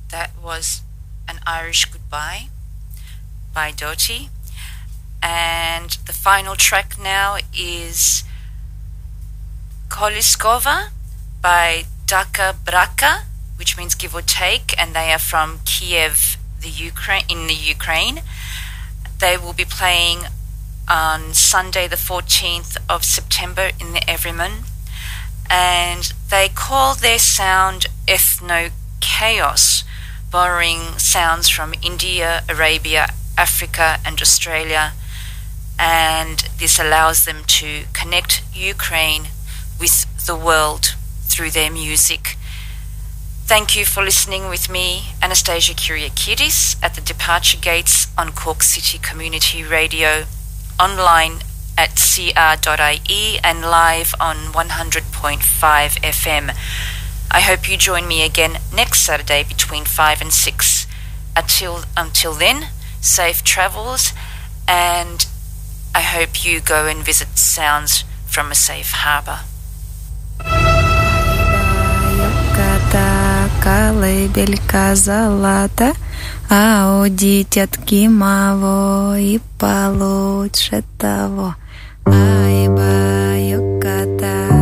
That was An Irish Goodbye by Doty. And the final track now is Koliskova by Daka Braka, which means give or take, and they are from Kiev, in the Ukraine. They will be playing on Sunday the 14th of September in the Everyman, and they call their sound ethno-chaos, borrowing sounds from India, Arabia, Africa and Australia, and this allows them to connect Ukraine with the world through their music. Thank you for listening with me, Anastasia Kyriakidis, at the departure gates on Cork City Community Radio, online at cr.ie and live on 100.5 FM. I hope you join me again next Saturday between 5 and 6. Until then, safe travels, and I hope you go and visit Sounds from a Safe Harbour. Колыбелька золота, а у дитятки мало и получше того. Ай, баю, кота.